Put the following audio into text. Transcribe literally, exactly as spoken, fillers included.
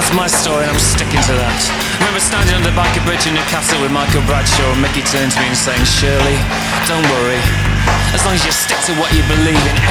That's my story and I'm sticking to that. I remember standing on the Biker Bridge in Newcastle with Michael Bradshaw, and Mickey turned to me and saying, Shirley, don't worry, as long as you stick to what you believe in,